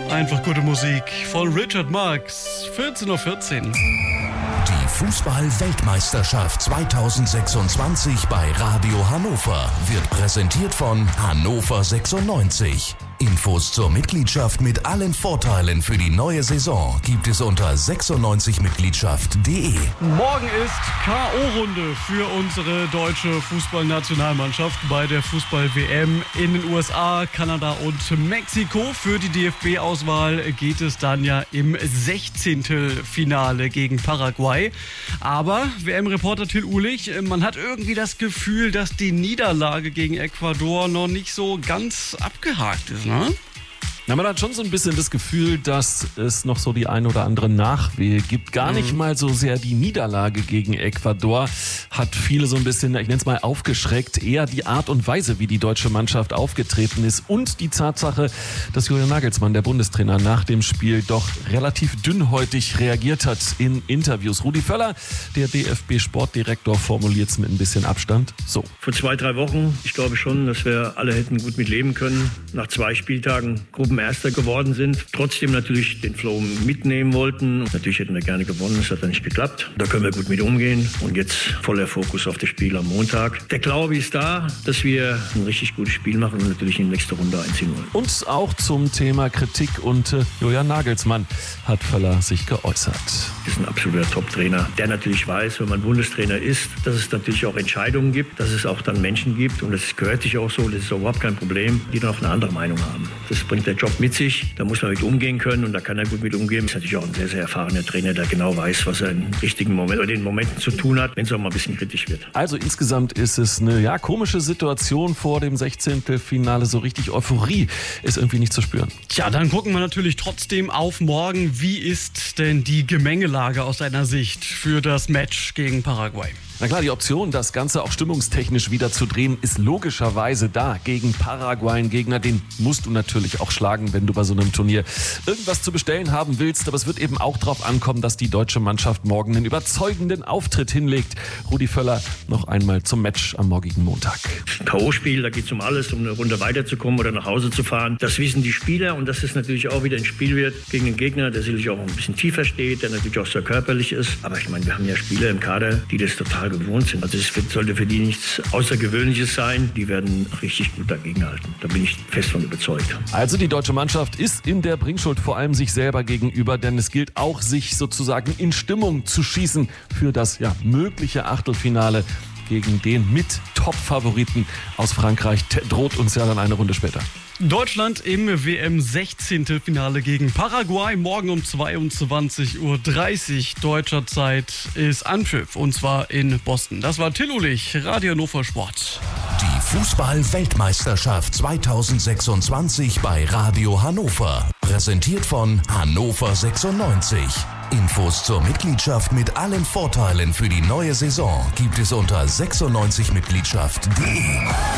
Einfach gute Musik von Richard Marx, 14:14 Uhr. Die Fußball-Weltmeisterschaft 2026 bei Radio Hannover wird präsentiert von Hannover 96. Infos zur Mitgliedschaft mit allen Vorteilen für die neue Saison gibt es unter 96mitgliedschaft.de. Morgen ist K.O.-Runde für unsere deutsche Fußballnationalmannschaft bei der Fußball-WM in den USA, Kanada und Mexiko. Für die DFB-Auswahl geht es dann ja im 16. Finale gegen Paraguay. Aber WM-Reporter Till Uhlich, man hat irgendwie das Gefühl, dass die Niederlage gegen Ecuador noch nicht so ganz abgehakt ist, ne? Na, man hat schon so ein bisschen das Gefühl, dass es noch so die ein oder andere Nachwehe gibt. Gar nicht mal so sehr die Niederlage gegen Ecuador hat viele so ein bisschen, ich nenne es mal, aufgeschreckt. Eher die Art und Weise, wie die deutsche Mannschaft aufgetreten ist und die Tatsache, dass Julian Nagelsmann, der Bundestrainer, nach dem Spiel doch relativ dünnhäutig reagiert hat in Interviews. Rudi Völler, der DFB-Sportdirektor, formuliert es mit ein bisschen Abstand so. Vor 2-3 Wochen, ich glaube schon, dass wir alle hätten gut mit leben können. Nach 2 Spieltagen Gruppenerster geworden sind, trotzdem natürlich den Flow mitnehmen wollten. Natürlich hätten wir gerne gewonnen, das hat dann nicht geklappt. Da können wir gut mit umgehen und jetzt voller Fokus auf das Spiel am Montag. Der Glaube ist da, dass wir ein richtig gutes Spiel machen und natürlich in die nächste Runde einziehen wollen. Und auch zum Thema Kritik und Julian Nagelsmann hat Völler sich geäußert. Das ist ein absoluter Top-Trainer, der natürlich weiß, wenn man Bundestrainer ist, dass es natürlich auch Entscheidungen gibt, dass es auch dann Menschen gibt und das gehört sich auch so, das ist überhaupt kein Problem, die dann auch eine andere Meinung haben. Das bringt der Job mit sich, da muss man mit umgehen können und da kann er gut mit umgehen. Ist natürlich auch ein sehr, sehr erfahrener Trainer, der genau weiß, was er im richtigen Moment oder in den Momenten zu tun hat, wenn es auch mal ein bisschen kritisch wird. Also insgesamt ist es eine komische Situation vor dem 16. Finale. So richtig Euphorie ist irgendwie nicht zu spüren. Tja, dann gucken wir natürlich trotzdem auf morgen. Wie ist denn die Gemengelage aus deiner Sicht für das Match gegen Paraguay? Na klar, die Option, das Ganze auch stimmungstechnisch wieder zu drehen, ist logischerweise da. Gegen Paraguay, einen Gegner, den musst du natürlich auch schlagen, wenn du bei so einem Turnier irgendwas zu bestellen haben willst. Aber es wird eben auch darauf ankommen, dass die deutsche Mannschaft morgen einen überzeugenden Auftritt hinlegt. Rudi Völler noch einmal zum Match am morgigen Montag. K.O.-Spiel, da geht es um alles, um eine Runde weiterzukommen oder nach Hause zu fahren. Das wissen die Spieler und dass es natürlich auch wieder ein Spiel wird gegen einen Gegner, der sicherlich auch ein bisschen tiefer steht, der natürlich auch sehr körperlich ist. Aber ich meine, wir haben ja Spieler im Kader, die das total gewohnt sind. Also es sollte für die nichts Außergewöhnliches sein. Die werden richtig gut dagegenhalten. Da bin ich fest von überzeugt. Also die deutsche Mannschaft ist in der Bringschuld vor allem sich selber gegenüber, denn es gilt auch, sich sozusagen in Stimmung zu schießen für das mögliche Achtelfinale gegen den mit Top-Favoriten aus Frankreich. Droht uns ja dann eine Runde später. Deutschland im WM 16. Finale gegen Paraguay. Morgen um 22:30 Uhr deutscher Zeit ist Anpfiff, und zwar in Boston. Das war Till Uhlich, Radio Hannover Sport. Die Fußball-Weltmeisterschaft 2026 bei Radio Hannover. Präsentiert von Hannover 96. Infos zur Mitgliedschaft mit allen Vorteilen für die neue Saison gibt es unter 96mitgliedschaft.de.